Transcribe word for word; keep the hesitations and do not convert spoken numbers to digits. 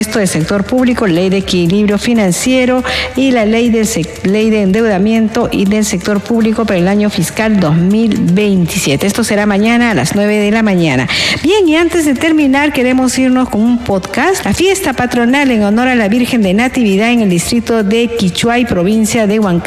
del sector público, ley de equilibrio financiero y la ley, del ley de endeudamiento y del sector público para el año fiscal dos mil veintisiete. Esto será mañana a las nueve de la mañana. Bien, y antes de terminar queremos irnos con un podcast. La fiesta patronal en honor a la Virgen de Natividad en el distrito de Quichuay, provincia de Huancayo,